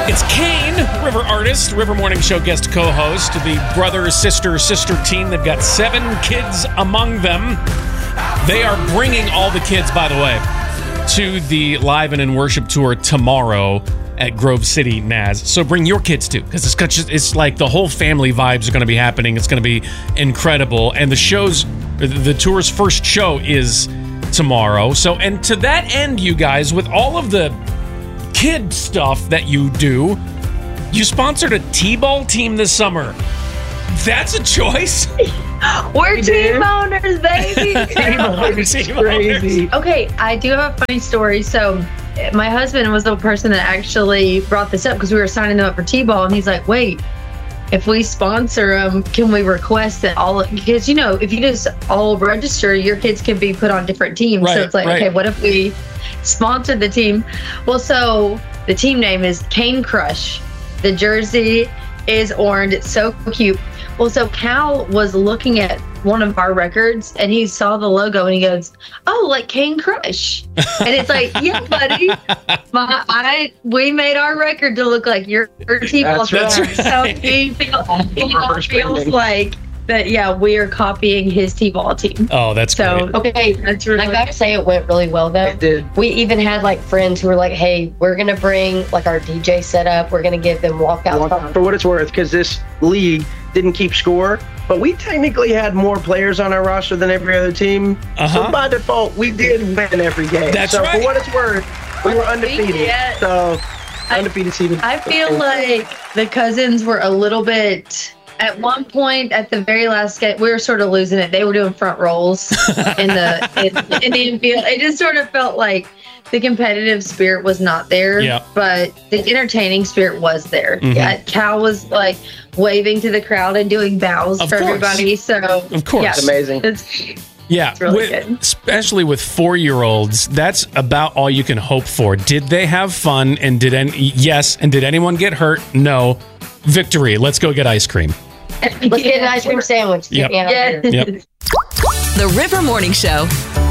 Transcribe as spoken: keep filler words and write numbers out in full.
It's Kane, River artist, River Morning Show guest co-host, the brother, sister, sister team. They've got seven kids among them. They are bringing all the kids, by the way, to the Live and in Worship tour tomorrow at Grove City, Naz. So bring your kids too, because it's, just, it's like the whole family vibes are going to be happening. It's going to be incredible. And the show's, the tour's first show is tomorrow. So, and to that end, you guys, with all of the kid stuff that you do, you sponsored a T-ball team this summer. That's a choice. We're we team do. owners, baby. team owners, team crazy. Owners. Okay, I do have a funny story. So my husband was the person that actually brought this up because we were signing them up for T-ball, and he's like, wait, if we sponsor them, can we request that all, because, you know, if you just all register, your kids can be put on different teams. Right, so it's like, right. okay, what if we sponsored the team? Well, so the team name is Cane Crush. The jersey is orange. It's so cute. Well, so Cal was looking at one of our records and he saw the logo and he goes, oh, like Cane Crush. And it's like, yeah, buddy, my, I, we made our record to look like your, your T-ball team. Right. So he feels, he feels like that, yeah, we are copying his T-ball team. Oh, that's so great. Okay, that's really I gotta say it went really well though. It did. We even had like friends who were like, hey, we're gonna bring like our D J setup, we're gonna give them walkouts. For what it's worth, because this league didn't keep score, but we technically had more players on our roster than every other team. Uh-huh. So by default, we did win every game. That's so right. for what it's worth, we were undefeated. Yeah. So undefeated season. I feel like the Cousins were a little bit, at one point at the very last game, we were sort of losing it. They were doing front rolls in the in, in the infield. It just sort of felt like the competitive spirit was not there, yeah. but the entertaining spirit was there. Mm-hmm. Yeah, Cal was like waving to the crowd and doing bows Of for course. everybody. So Of course. yeah, It's amazing. It's, Yeah, it's really with, good. especially with four-year-olds, that's about all you can hope for. Did they have fun? And did any? Yes. And did anyone get hurt? No. Victory. Let's go get ice cream. Let's get an ice cream sandwich. Yep. Yeah. Yeah. Yep. The River Morning Show.